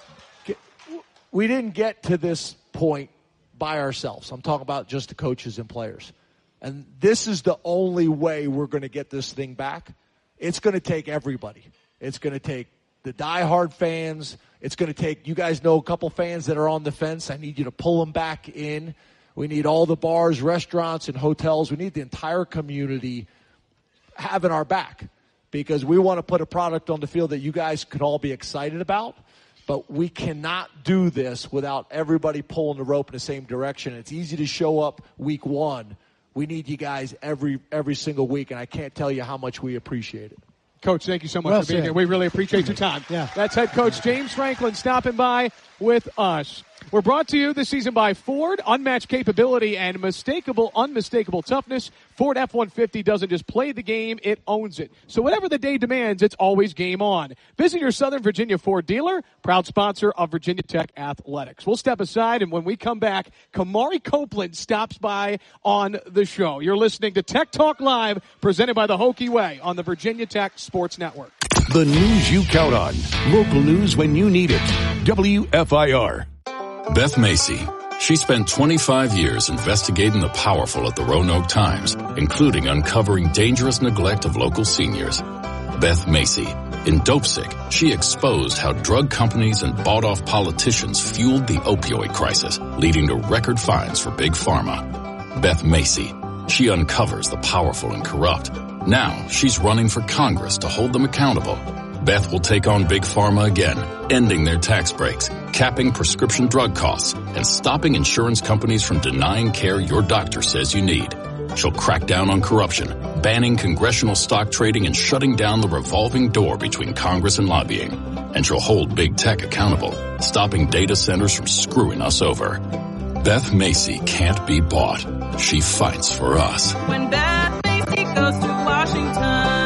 Speaker 5: we didn't get to this point by ourselves. I'm talking about just the coaches and players. And this is the only way we're going to get this thing back. It's going to take everybody. It's going to take the diehard fans. It's going to take, you guys know a couple fans that are on the fence. I need you to pull them back in. We need all the bars, restaurants, and hotels. We need the entire community having our back, because we want to put a product on the field that you guys could all be excited about. But we cannot do this without everybody pulling the rope in the same direction. It's easy to show up week one. We need you guys every every single week, and I can't tell you how much we appreciate it.
Speaker 4: Coach, thank you so much
Speaker 6: well
Speaker 4: for being
Speaker 6: said.
Speaker 4: here. We really appreciate your time.
Speaker 6: Yeah.
Speaker 4: That's head coach James Franklin stopping by with us. We're brought to you this season by Ford. Unmatched capability and mistakable, unmistakable toughness. Ford F one fifty doesn't just play the game, it owns it. So whatever the day demands, it's always game on. Visit your Southern Virginia Ford dealer, proud sponsor of Virginia Tech Athletics. We'll step aside, and when we come back, Kamari Copeland stops by on the show. You're listening to Tech Talk Live, presented by the Hokie Way on the Virginia Tech Sports Network.
Speaker 8: The news you count on. Local news when you need it. W F I R.
Speaker 9: Beth Macy. She spent twenty-five years investigating the powerful at the Roanoke Times, including uncovering dangerous neglect of local seniors. Beth Macy. In Dopesick, she exposed how drug companies and bought-off politicians fueled the opioid crisis, leading to record fines for Big Pharma. Beth Macy. She uncovers the powerful and corrupt. Now she's running for Congress to hold them accountable. Beth will take on Big Pharma again, ending their tax breaks, capping prescription drug costs, and stopping insurance companies from denying care your doctor says you need. She'll crack down on corruption, banning congressional stock trading and shutting down the revolving door between Congress and lobbying. And she'll hold big tech accountable, stopping data centers from screwing us over. Beth Macy can't be bought. She fights for us.
Speaker 10: When Beth Macy goes to Washington.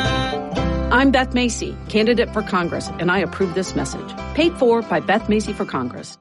Speaker 10: I'm Beth Macy, candidate for Congress, and I approve this message. Paid for by Beth Macy for Congress.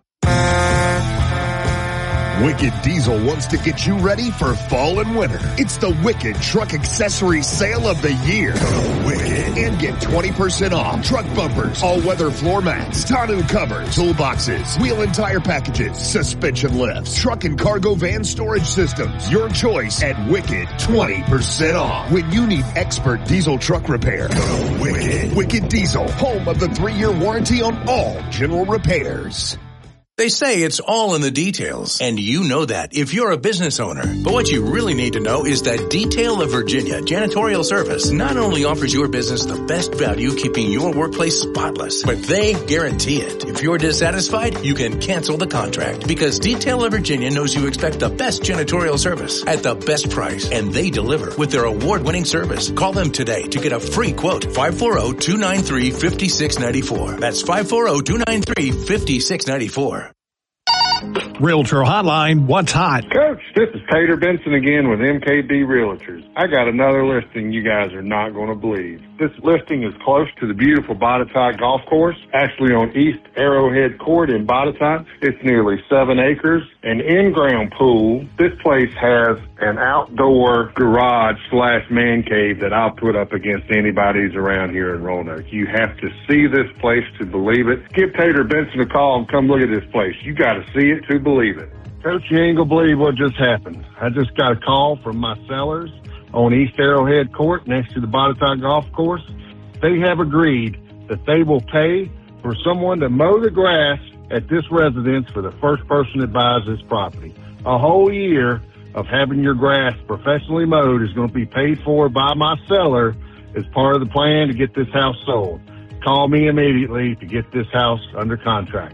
Speaker 11: Wicked Diesel wants to get you ready for fall and winter. It's the Wicked Truck Accessory Sale of the Year. Go Wicked and get twenty percent off truck bumpers, all-weather floor mats, tonneau covers, toolboxes, wheel and tire packages, suspension lifts, truck and cargo van storage systems. Your choice at Wicked, twenty percent off. When you need expert diesel truck repair, go Wicked. Wicked Diesel, home of the three-year warranty on all general repairs.
Speaker 12: They say it's all in the details, and you know that if you're a business owner. But what you really need to know is that Detail of Virginia Janitorial Service not only offers your business the best value keeping your workplace spotless, but they guarantee it. If you're dissatisfied, you can cancel the contract, because Detail of Virginia knows you expect the best janitorial service at the best price, and they deliver with their award-winning service. Call them today to get a free quote. five four zero, two nine three, five six nine four. That's five four zero, two nine three, five six nine four.
Speaker 13: Realtor Hotline, what's hot?
Speaker 14: Coach, this is Tater Benson again with M K D Realtors. I got another listing you guys are not going to believe. This listing is close to the beautiful Botetourt Golf Course, actually on East Arrowhead Court in Botetourt. It's nearly seven acres, an in-ground pool. This place has an outdoor garage slash man cave that I'll put up against anybody's around here in Roanoke. You have to see this place to believe it. Give Tater Benson a call and come look at this place. You got to see it to believe it. Coach, you ain't gonna believe what just happened. I just got a call from my sellers on East Arrowhead Court next to the Botetourt Golf Course. They have agreed that they will pay for someone to mow the grass at this residence for the first person that buys this property. A whole year of having your grass professionally mowed is going to be paid for by my seller as part of the plan to get this house sold. Call me immediately to get this house under contract.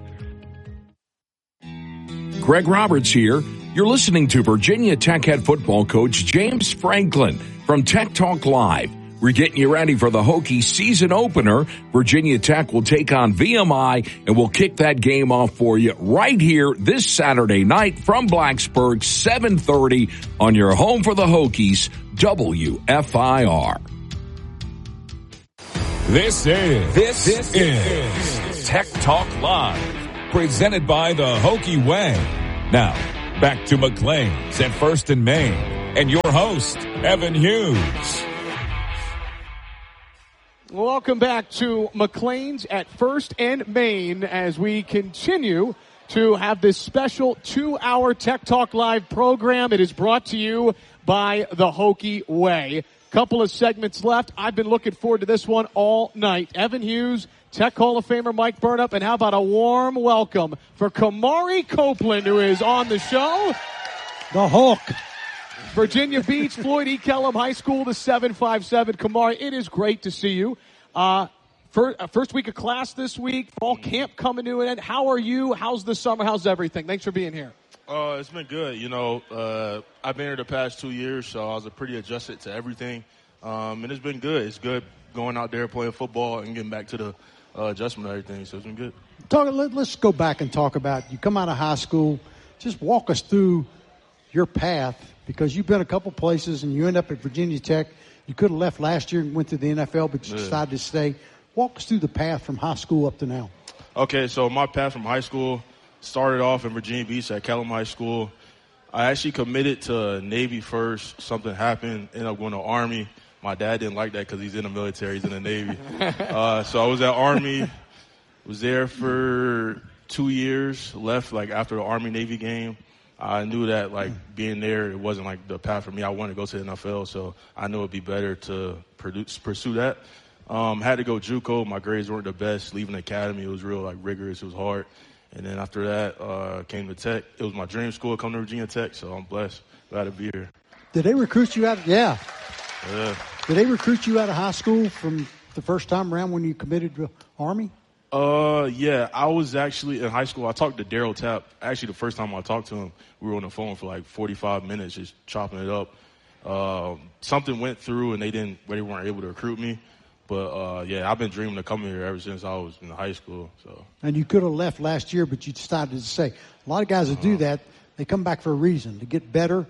Speaker 3: Greg Roberts here. You're listening to Virginia Tech head football coach James Franklin from Tech Talk Live. We're getting you ready for the Hokie season opener. Virginia Tech will take on V M I, and we'll kick that game off for you right here this Saturday night from Blacksburg, seven thirty on your home for the Hokies, W F I R.
Speaker 7: This is, this, this is Tech Talk Live, presented by the Hokie Way. Now, back to McLean's at First and Main, and your host, Evan Hughes.
Speaker 4: Welcome back to McLean's at First and Main as we continue to have this special two-hour Tech Talk Live program. It is brought to you by the Hokie Way. Couple of segments left. I've been looking forward to this one all night. Evan Hughes, Tech Hall of Famer Mike Burnup, and how about a warm welcome for Kamari Copeland, who is on the show.
Speaker 6: The Hulk.
Speaker 4: Virginia Beach, Floyd E. Kellum High School, the seven five seven. Kamari, it is great to see you. Uh, first, uh, first week of class this week, fall camp coming to an end. How are you? How's the summer? How's everything? Thanks for being here.
Speaker 15: Uh, it's been good. You know, uh, I've been here the past two years, so I was pretty adjusted to everything. Um, and it's been good. It's good going out there playing football and getting back to the uh, adjustment of everything. So it's been good.
Speaker 6: Talk, let, let's go back and talk about, you come out of high school, just walk us through your path, because you've been a couple places and you end up at Virginia Tech. You could have left last year and went to the N F L, but you
Speaker 15: yeah.
Speaker 6: decided to stay. Walk us through the path from high school up to now.
Speaker 15: Okay, so my path from high school started off in Virginia Beach at Kellum High School. I actually committed to Navy first. Something happened, ended up going to Army. My dad didn't like that because he's in the military, he's in the Navy. uh, so I was at Army, was there for two years, left like after the Army-Navy game. I knew that, like, being there, it wasn't, like, the path for me. I wanted to go to the N F L, so I knew it would be better to produce, pursue that. Um, had to go JUCO. My grades weren't the best. Leaving the academy, it was real, like, rigorous. It was hard. And then after that, uh, came to Tech. It was my dream school, come to Virginia Tech, so I'm blessed. Glad to be here.
Speaker 6: Did they recruit you out? Of, yeah.
Speaker 15: Yeah.
Speaker 6: Did they recruit you out of high school from the first time around when you committed to Army?
Speaker 15: Uh, yeah, I was actually in high school. I talked to Daryl Tapp. Actually, the first time I talked to him, we were on the phone for like forty-five minutes, just chopping it up. Uh, something went through, and they didn't, they weren't able to recruit me. But uh, yeah, I've been dreaming of coming here ever since I was in high school. So. And
Speaker 6: you could have left last year, but you decided to stay. A lot of guys that uh-huh. do that, they come back for a reason, to get better,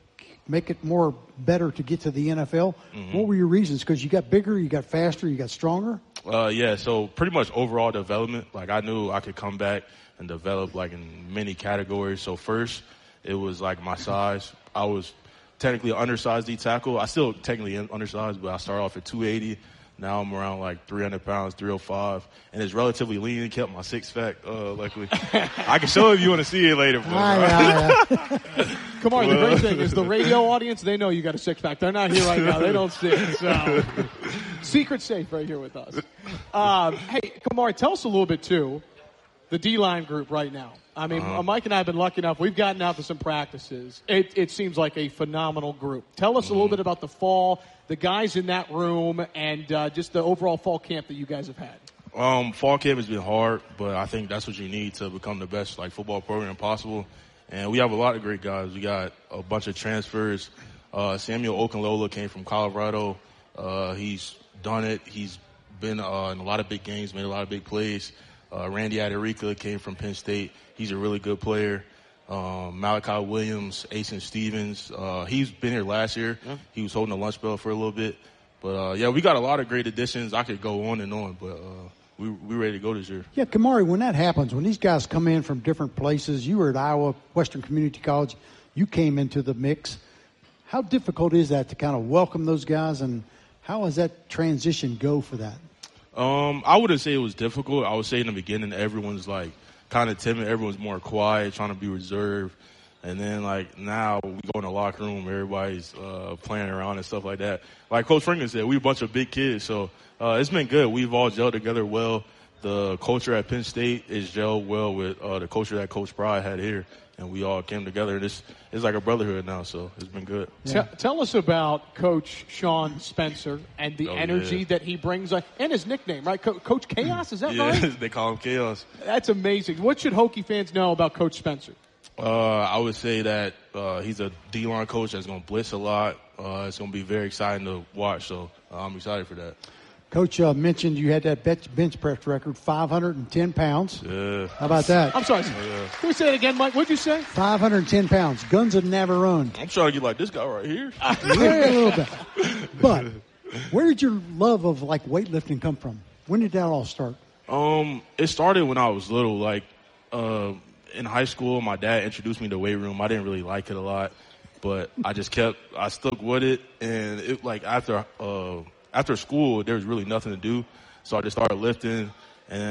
Speaker 6: make it more better to get to the N F L. Mm-hmm. What were your reasons? Because you got bigger, you got faster, you got stronger.
Speaker 15: Uh, yeah, so pretty much overall development. Like, I knew I could come back and develop, like, in many categories. So first, it was, like, my size. I was technically an undersized D tackle. I still technically am undersized, but I started off at two eighty. Now I'm around, like, three hundred pounds, three oh five. And it's relatively lean. It kept my six-pack, uh, luckily. I can show it if you want to see it later. But,
Speaker 6: ah, yeah, yeah.
Speaker 4: Come on, the great thing is the radio audience, they know you got a six-pack. They're not here right now. They don't see it. So, secret safe right here with us. Um, hey, Kamari, tell us a little bit, too, the D-line group right now. I mean, uh-huh. Mike and I have been lucky enough. We've gotten out to some practices. It, it seems like a phenomenal group. Tell us mm-hmm. a little bit about the fall, the guys in that room, and uh, just the overall fall camp that you guys have had.
Speaker 15: Um, fall camp has been hard, but I think that's what you need to become the best like football program possible. And we have a lot of great guys. We got a bunch of transfers. Uh, Samuel Okunlola came from Colorado. Uh, he's done it. He's been uh, in a lot of big games, made a lot of big plays. Uh, Randy Aderica came from Penn State. He's a really good player. Um, Malachi Williams, Asen Stevens. Uh, he's been here last year. Yeah. He was holding a lunch bell for a little bit. But, uh, yeah, we got a lot of great additions. I could go on and on, but uh, we we ready to go this year.
Speaker 6: Yeah, Kamari, when that happens, when these guys come in from different places, you were at Iowa Western Community College. You came into the mix. How difficult is that to kind of welcome those guys, and how does that transition go for that?
Speaker 15: Um, I wouldn't say it was difficult. I would say in the beginning everyone's like kind of timid. Everyone's more quiet, trying to be reserved. And then like now we go in the locker room, everybody's uh, playing around and stuff like that. Like Coach Franklin said, we're a bunch of big kids, so uh, it's been good. We've all gelled together well. The culture at Penn State is gelled well with uh, the culture that Coach Pride had here. And we all came together, and it's, it's like a brotherhood now, so it's been good.
Speaker 4: Yeah. T- tell us about Coach Sean Spencer and the
Speaker 15: oh,
Speaker 4: energy
Speaker 15: yeah.
Speaker 4: that he brings, uh, and his nickname, right? Co- Coach Chaos, is that
Speaker 15: yeah,
Speaker 4: right?
Speaker 15: They call him Chaos.
Speaker 4: That's amazing. What should Hokie fans know about Coach Spencer?
Speaker 15: Uh, I would say that uh, he's a D-line coach that's going to blitz a lot. Uh, it's going to be very exciting to watch, so uh, I'm excited for that.
Speaker 6: Coach uh, mentioned you had that bench press record, five hundred ten pounds.
Speaker 15: Yeah.
Speaker 6: How about that?
Speaker 4: I'm sorry. Yeah. Can we say it again, Mike? What'd you say?
Speaker 6: five hundred ten pounds. Guns have never run.
Speaker 15: I'm trying to get like this guy right here.
Speaker 6: Yeah, a little bit. But where did your love of, like, weightlifting come from? When did that all start?
Speaker 15: Um, it started when I was little. Like, uh, in high school, my dad introduced me to the weight room. I didn't really like it a lot, but I just kept, I stuck with it. And it, like, after, uh, After school, there was really nothing to do, so I just started lifting. And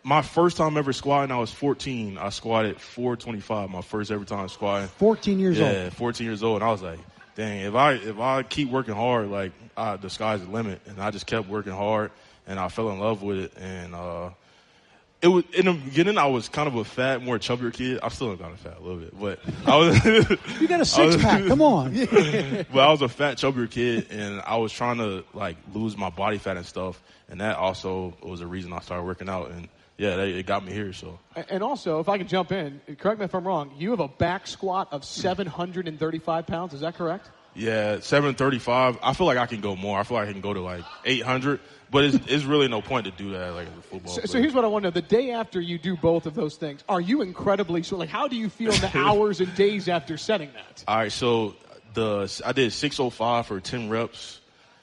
Speaker 15: my first time ever squatting, I was fourteen. I squatted four twenty-five, my first ever time squatting.
Speaker 6: fourteen years
Speaker 15: yeah,
Speaker 6: old.
Speaker 15: Yeah, fourteen years old. And I was like, dang, if I if I keep working hard, like, I, the sky's the limit. And I just kept working hard, and I fell in love with it. And uh, it was in the beginning, I was kind of a fat, more chubbier kid. I'm still kind of fat a little bit, but I was.
Speaker 6: You got a six pack. Come on.
Speaker 15: But I was a fat, chubbier kid, and I was trying to like lose my body fat and stuff. And that also was a reason I started working out. And yeah, that, it got me here. So.
Speaker 4: And also, if I can jump in, correct me if I'm wrong, you have a back squat of seven hundred thirty-five pounds. Is that correct?
Speaker 15: Yeah, seven thirty-five. I feel like I can go more. I feel like I can go to like eight hundred. But it's, it's really no point to do that like as a football
Speaker 4: so,
Speaker 15: player.
Speaker 4: so here's what I want to know. The day after you do both of those things, are you incredibly sore? Like, how do you feel in the hours and days after setting that?
Speaker 15: All right, so the I did six oh five for ten reps.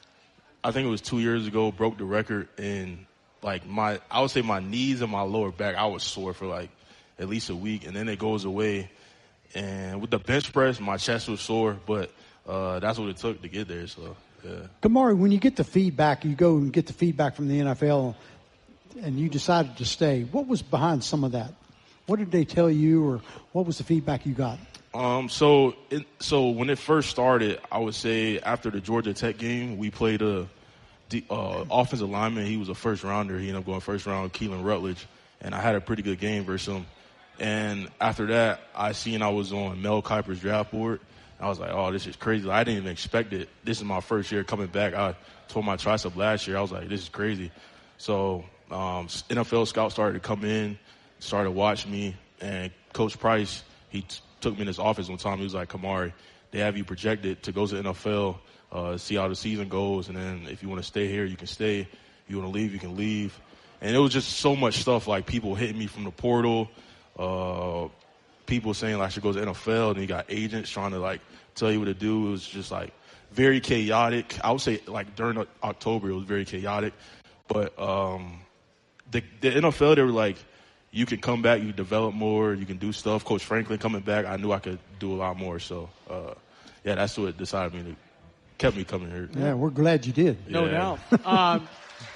Speaker 15: I think it was two years ago, broke the record. And, like, my I would say my knees and my lower back, I was sore for, like, at least a week. And then it goes away. And with the bench press, my chest was sore. But uh, that's what it took to get there, so, yeah.
Speaker 6: Kamari, when you get the feedback, you go and get the feedback from the N F L, and you decided to stay. What was behind some of that? What did they tell you, or what was the feedback you got?
Speaker 15: Um, so, it, so when it first started, I would say after the Georgia Tech game, we played a uh, offensive lineman. He was a first rounder. He ended up going first round, Keelan Rutledge, and I had a pretty good game versus him. And after that, I seen I was on Mel Kiper's draft board. I was like, oh, this is crazy. Like, I didn't even expect it. This is my first year coming back. I tore my tricep last year. I was like, this is crazy. So um, N F L scouts started to come in, started to watch me, and Coach Price, he t- took me in his office one time. He was like, Kamari, they have you projected to go to the N F L, uh, see how the season goes, and then if you want to stay here, you can stay. If you want to leave, you can leave. And it was just so much stuff, like people hitting me from the portal, uh, people saying like I should go to the N F L, and you got agents trying to like tell you what to do. It was just like very chaotic. I would say like during October it was very chaotic. But um, the, the N F L, they were like, you can come back, you can develop more, you can do stuff. Coach Franklin coming back, I knew I could do a lot more. So, uh, yeah, that's what decided me to kept me coming here.
Speaker 6: Yeah, we're glad you did.
Speaker 4: No
Speaker 15: yeah.
Speaker 4: doubt. Um,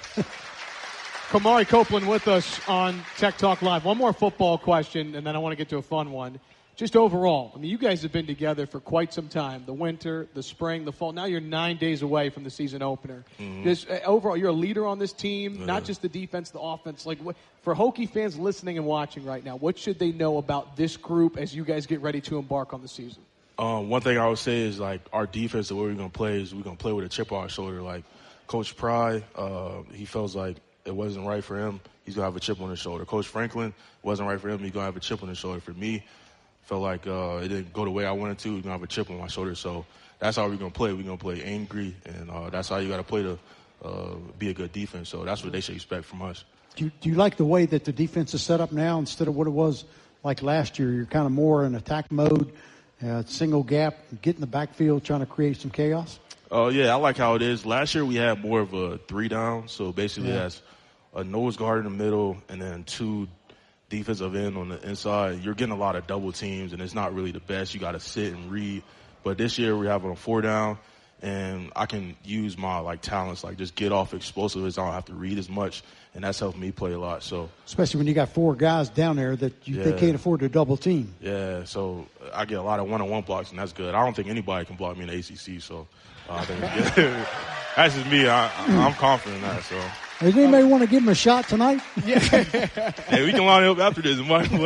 Speaker 4: Kamari Copeland with us on Tech Talk Live. One more football question, and then I want to get to a fun one. Just overall, I mean, you guys have been together for quite some time. The winter, the spring, the fall. Now you're nine days away from the season opener.
Speaker 15: Mm-hmm.
Speaker 4: Just, uh, overall, you're a leader on this team,
Speaker 15: yeah.
Speaker 4: not just the defense, the offense. Like, what, for Hokie fans listening and watching right now, what should they know about this group as you guys get ready to embark on the season?
Speaker 15: Um, one thing I would say is, like, our defense, the way we're going to play is we're going to play with a chip on our shoulder. Like, Coach Pry, uh, he feels like it wasn't right for him. He's going to have a chip on his shoulder. Coach Franklin, wasn't right for him. He's going to have a chip on his shoulder. For me, felt like uh, it didn't go the way I wanted to. We're going to have a chip on my shoulder. So that's how we're going to play. We're going to play angry, and uh, that's how you got to play to uh, be a good defense. So that's what they should expect from us.
Speaker 6: Do you, do you like the way that the defense is set up now instead of what it was like last year? You're kind of more in attack mode, uh, single gap, get in the backfield, trying to create some chaos?
Speaker 15: Oh, uh, yeah, I like how it is. Last year we had more of a three down. So basically
Speaker 6: Yeah.
Speaker 15: that's a nose guard in the middle and then two defensive end on the inside. You're getting a lot of double teams, and it's not really the best. You got to sit and read. But this year we're having a four down, and I can use my like talents, like just get off explosiveness. I don't have to read as much, and that's helped me play a lot. So
Speaker 6: especially when you got four guys down there that you,
Speaker 15: Yeah.
Speaker 6: they can't afford to double team.
Speaker 15: yeah, so I get a lot of one-on-one blocks, and that's good. I don't think anybody can block me in the A C C, so uh, I think it's good. That's just me. I, I'm confident in that. So.
Speaker 6: Does anybody want to give him a shot tonight?
Speaker 4: Yeah.
Speaker 15: Hey, we can line up after this.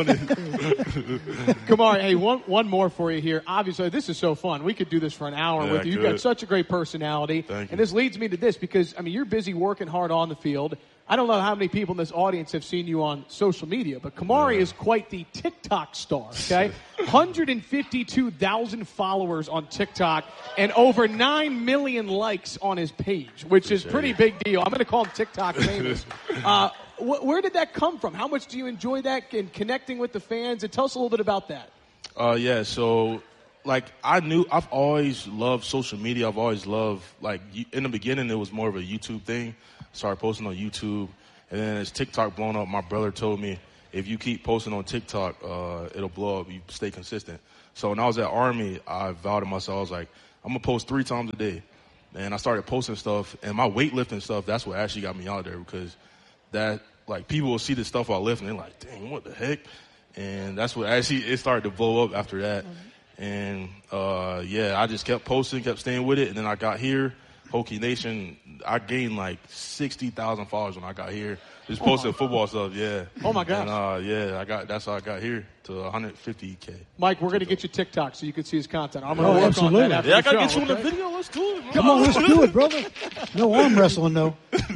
Speaker 4: Kamari, hey, one one more for you here. Obviously, this is so fun. We could do this for an hour
Speaker 15: Yeah,
Speaker 4: with you. You've
Speaker 15: good.
Speaker 4: got such a great personality.
Speaker 15: Thank
Speaker 4: and
Speaker 15: you.
Speaker 4: this leads me to this because, I mean, you're busy working hard on the field. I don't know how many people in this audience have seen you on social media, but Kamari is quite the TikTok star, okay? one hundred fifty-two thousand followers on TikTok and over nine million likes on his page, which is pretty big deal. I'm going to call him TikTok famous. uh, wh- where did that come from? How much do you enjoy that and connecting with the fans? And tell us a little bit about that.
Speaker 15: Uh, yeah, so, like, I knew, I've always loved social media. I've always loved, like, you- in the beginning, it was more of a YouTube thing. Started posting on YouTube. And then as TikTok blown up, my brother told me, if you keep posting on TikTok, uh, it'll blow up. You stay consistent. So when I was at Army, I vowed to myself, I was like, I'm going to post three times a day. And I started posting stuff. And my weightlifting stuff, that's what actually got me out there because that, like people will see the stuff I lift and they're like, dang, what the heck? And that's what actually it started to blow up after that. Mm-hmm. And uh, yeah, I just kept posting, kept staying with it. And then I got here, Hokie Nation. I gained like sixty thousand followers when I got here. Just posting oh football stuff, yeah.
Speaker 4: Oh my gosh.
Speaker 15: And, uh, yeah, I got that's how I got here to one hundred fifty K.
Speaker 4: Mike, we're going to get you TikTok so you can see his content. I'm going to
Speaker 6: oh,
Speaker 4: work
Speaker 6: absolutely.
Speaker 4: on that after
Speaker 15: yeah,
Speaker 4: the
Speaker 15: I got to
Speaker 4: show,
Speaker 15: get you
Speaker 4: okay?
Speaker 15: on the video. Let's do it.
Speaker 6: Come on, let's do it, brother. No arm wrestling, though.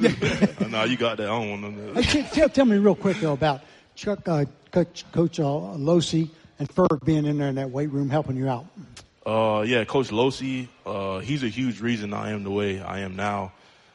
Speaker 15: No, you got that. I don't want
Speaker 6: to. Hey, tell, tell me real quick, though, about Chuck, uh, Coach, Coach uh, Losey and Ferg being in there in that weight room helping you out.
Speaker 15: Uh, yeah, Coach Losey, uh, he's a huge reason I am the way I am now.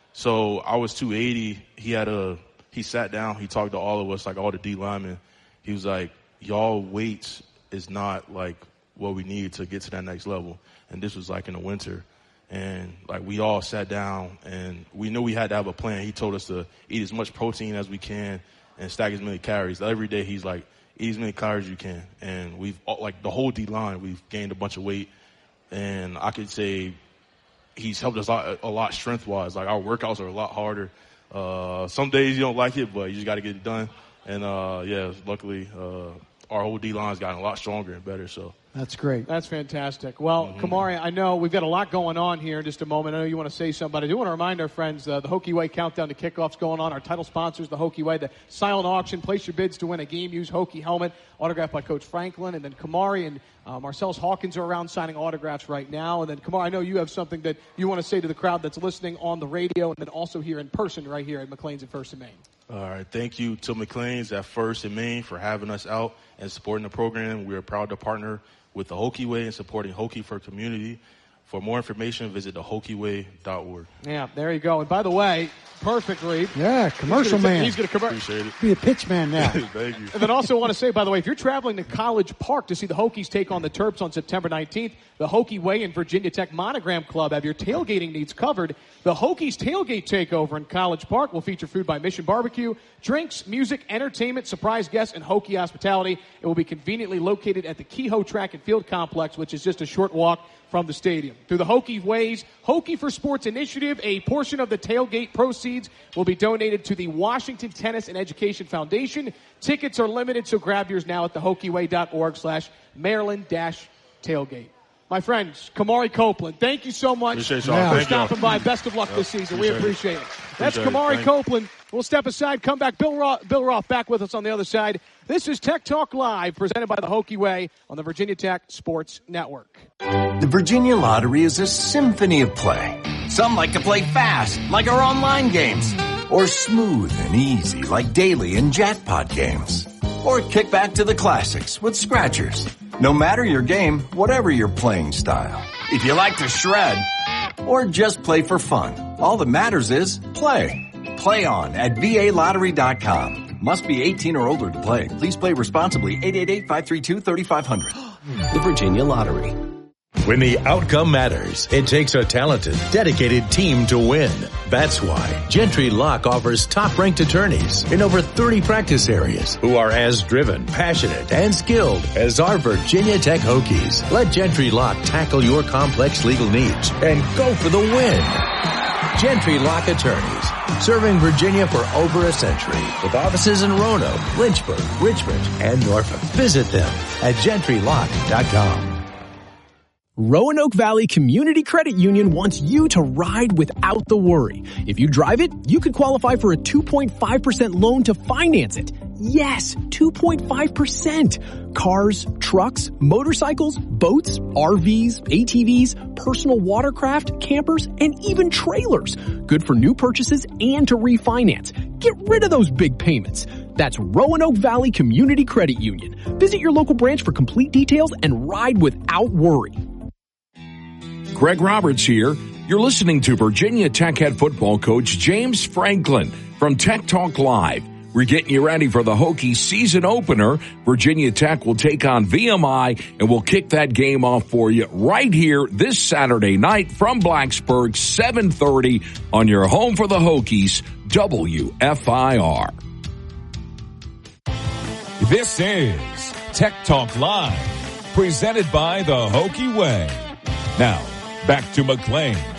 Speaker 15: So I was two eighty. He had a he sat down. He talked to all of us, like all the D linemen. He was like, "Y'all weights is not like what we need to get to that next level." And this was like in the winter, and like we all sat down and we knew we had to have a plan. He told us to eat as much protein as we can and stack as many calories. Every day he's like, "Eat as many calories as you can." And we've like the whole D line, we've gained a bunch of weight, and I could say he's helped us out a lot strength-wise. Like, our workouts are a lot harder. Uh, some days you don't like it, but you just got to get it done. And, uh, yeah, luckily uh, our whole D-line's gotten a lot stronger and better. So
Speaker 6: that's great.
Speaker 4: That's fantastic. Well, mm-hmm. Kamari, I know we've got a lot going on here in just a moment. I know you want to say something, but I do want to remind our friends, uh, the Hokie Way Countdown to Kickoff's going on. Our title sponsors, the Hokie Way, the silent auction. Place your bids to win a game-used Hokie helmet autographed by Coach Franklin. And then Kamari and uh, Marcellus Hawkins are around signing autographs right now. And then, Kamari, I know you have something that you want to say to the crowd that's listening on the radio and then also here in person right here at McLean's at First and Main.
Speaker 15: All right. Thank you to McLean's at First and Main for having us out and supporting the program. We are proud to partner with the Hokie Way and supporting Hokie for Community. For more information, visit the hokie way dot org.
Speaker 4: Yeah, there you go. And by the way, perfectly.
Speaker 6: Yeah, commercial
Speaker 4: he's
Speaker 6: man.
Speaker 4: T- he's going to convert.
Speaker 15: Appreciate it.
Speaker 6: Be a pitch man now.
Speaker 15: Thank you.
Speaker 4: And then also want to say, by the way, if you're traveling to College Park to see the Hokies take on the Terps on September nineteenth, the Hokie Way and Virginia Tech Monogram Club have your tailgating needs covered. The Hokies Tailgate Takeover in College Park will feature food by Mission Barbecue, drinks, music, entertainment, surprise guests, and Hokie hospitality. It will be conveniently located at the Kehoe Track and Field Complex, which is just a short walk from the stadium. Through the Hokie Ways Hokie for Sports initiative, a portion of the tailgate proceeds will be donated to the Washington Tennis and Education Foundation. Tickets are limited, so grab yours now at the hokie way dot org slash Maryland dash tailgate. My friends, Kamari Copeland, thank you so much
Speaker 15: appreciate
Speaker 4: for
Speaker 15: y'all.
Speaker 4: stopping
Speaker 15: you.
Speaker 4: by. Best of luck yep. this season.
Speaker 15: Appreciate
Speaker 4: we appreciate it. it. That's
Speaker 15: appreciate
Speaker 4: Kamari
Speaker 15: it.
Speaker 4: Copeland. We'll step aside, come back. Bill Roth, Bill Roth back with us on the other side. This is Tech Talk Live, presented by the Hokie Way on the Virginia Tech Sports Network.
Speaker 16: The Virginia Lottery is a symphony of play. Some like to play fast, like our online games, or smooth and easy, like daily and jackpot games. Or kick back to the classics with scratchers. No matter your game, whatever your playing style. If you like to shred, or just play for fun, all that matters is play. Play on at V A lottery dot com. Must be eighteen or older to play. Please play responsibly. eight eight eight, five three two, three five zero zero. The Virginia Lottery.
Speaker 17: When the outcome matters, it takes a talented, dedicated team to win. That's why Gentry Lock offers top-ranked attorneys in over thirty practice areas who are as driven, passionate, and skilled as our Virginia Tech Hokies. Let Gentry Lock tackle your complex legal needs and go for the win. Gentry Lock Attorneys, serving Virginia for over a century, with offices in Roanoke, Lynchburg, Richmond, and Norfolk. Visit them at gentry lock dot com.
Speaker 18: Roanoke Valley Community Credit Union wants you to ride without the worry. If you drive it, you could qualify for a two point five percent loan to finance it. Yes, two point five percent. Cars, trucks, motorcycles, boats, R Vs, A T Vs, personal watercraft, campers, and even trailers. Good for new purchases and to refinance. Get rid of those big payments. That's Roanoke Valley Community Credit Union. Visit your local branch for complete details and ride without worry.
Speaker 3: Greg Roberts here. You're listening to Virginia Tech head football coach James Franklin from Tech Talk Live. We're getting you ready for the Hokie season opener. Virginia Tech will take on V M I, and we'll kick that game off for you right here this Saturday night from Blacksburg, seven thirty on your home for the Hokies, W F I R.
Speaker 7: This is Tech Talk Live, presented by the Hokie Way. Now, back to McLean's